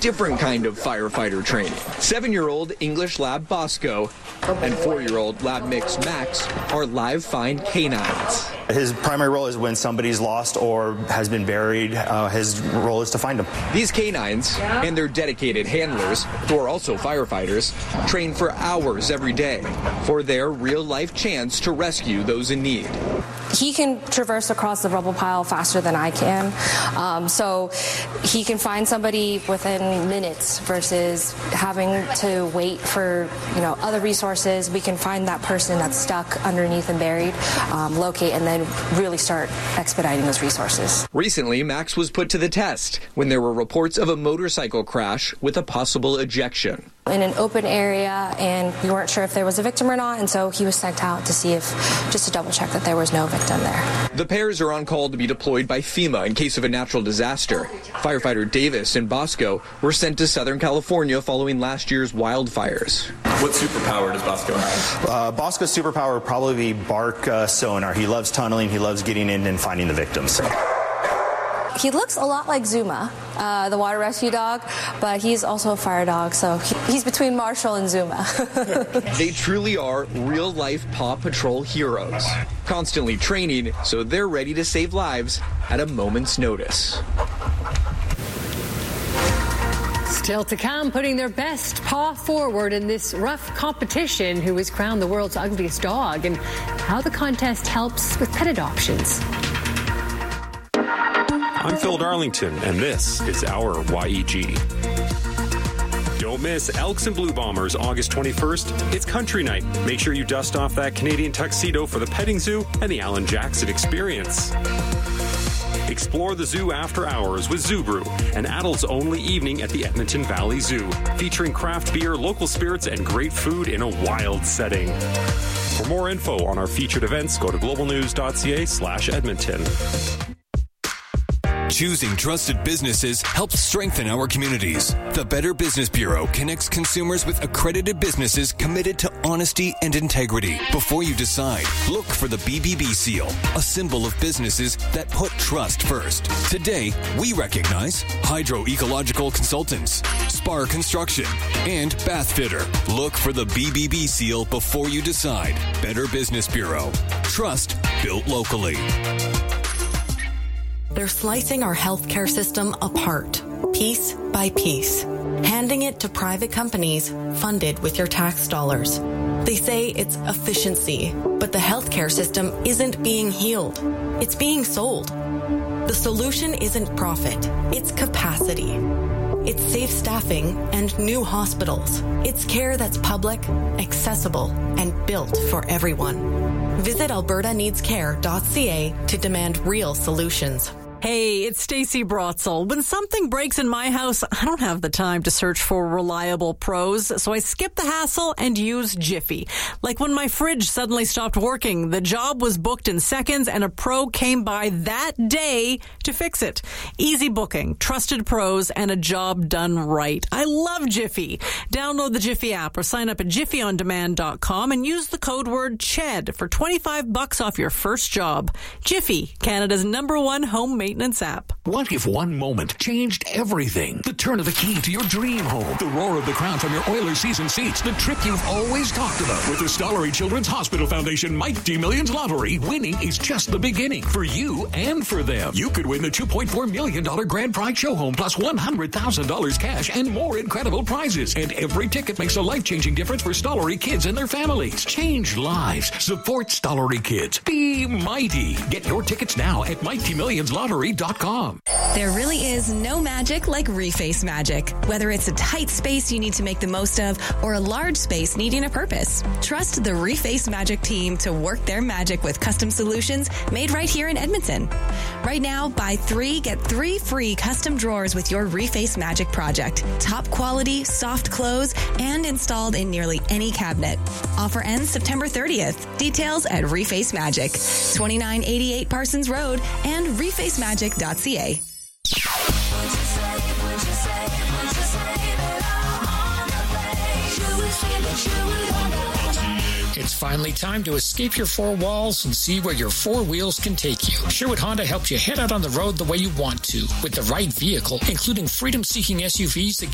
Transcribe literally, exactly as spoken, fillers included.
different kind of firefighter training. Seven-year-old English Lab Bosco and four-year-old Lab Mix Max are live find canines. His primary role is when somebody's lost or has been buried. Uh, his role is to find them. These canines and their dedicated handlers, who are also firefighters, train for hours every day for their real-life chance to rescue those in need. He can traverse across the rubble pile faster than I can, um, so he can find somebody within minutes versus having to wait for, you know, other resources. We can find that person that's stuck underneath and buried, um, locate, and then really start expediting those resources. Recently, Max was put to the test when there were reports of a motorcycle crash with a possible ejection. In an open area, and we weren't sure if there was a victim or not, and so he was sent out to see if, just to double check that there was no victim there. The pairs are on call to be deployed by FEMA in case of a natural disaster. Firefighter Davis and Bosco were sent to Southern California following last year's wildfires. What superpower does Bosco have? Uh, Bosco's superpower would probably be bark uh, sonar. He loves tunneling. He loves getting in and finding the victims. He looks a lot like Zuma, uh, the water rescue dog, but he's also a fire dog, so he, he's between Marshall and Zuma. They truly are real-life Paw Patrol heroes, constantly training so they're ready to save lives at a moment's notice. Still to come, putting their best paw forward in this rough competition, who was crowned the world's ugliest dog, and how the contest helps with pet adoptions. I'm Phil Darlington, and this is our Y E G. Don't miss Elks and Blue Bombers August twenty-first. It's country night. Make sure you dust off that Canadian tuxedo for the petting zoo and the Alan Jackson experience. Explore the zoo after hours with Zoo Brew, an adults-only evening at the Edmonton Valley Zoo, featuring craft beer, local spirits, and great food in a wild setting. For more info on our featured events, go to globalnews.ca slash Edmonton. Choosing trusted businesses helps strengthen our communities. The Better Business Bureau connects consumers with accredited businesses committed to honesty and integrity. Before you decide, look for the B B B seal, a symbol of businesses that put trust first. Today, we recognize Hydro Ecological Consultants, Spar Construction, and Bath Fitter. Look for the B B B seal before you decide. Better Business Bureau. Trust built locally. They're slicing our healthcare system apart, piece by piece, handing it to private companies funded with your tax dollars. They say it's efficiency, but the healthcare system isn't being healed. It's being sold. The solution isn't profit, it's capacity. It's safe staffing and new hospitals. It's care that's public, accessible, and built for everyone. Visit alberta needs care dot c a to demand real solutions. Hey, it's Stacey Brotzel. When something breaks in my house, I don't have the time to search for reliable pros, so I skip the hassle and use Jiffy. Like when my fridge suddenly stopped working, the job was booked in seconds and a pro came by that day to fix it. Easy booking, trusted pros, and a job done right. I love Jiffy. Download the Jiffy app or sign up at jiffy on demand dot com and use the code word C H E D for twenty-five bucks off your first job. Jiffy, Canada's number one home maintenance app. What if one moment changed everything? The turn of the key to your dream home. The roar of the crowd from your Oilers season seats. The trip you've always talked about. With the Stollery Children's Hospital Foundation Mighty Millions Lottery, winning is just the beginning for you and for them. You could win the two point four million dollars grand prize show home plus one hundred thousand dollars cash and more incredible prizes. And every ticket makes a life-changing difference for Stollery kids and their families. Change lives. Support Stollery kids. Be mighty. Get your tickets now at mighty millions lottery dot com. There really is no magic like Reface Magic. Whether it's a tight space you need to make the most of or a large space needing a purpose, trust the Reface Magic team to work their magic with custom solutions made right here in Edmonton. Right now, buy three, get three free custom drawers with your Reface Magic project. Top quality, soft close, and installed in nearly any cabinet. Offer ends September thirtieth. Details at Reface Magic, twenty-nine eighty-eight Parsons Road and reface magic dot c a. It's finally time to escape your four walls and see where your four wheels can take you. Sherwood Honda helps you head out on the road the way you want to, with the right vehicle, including freedom-seeking S U Vs that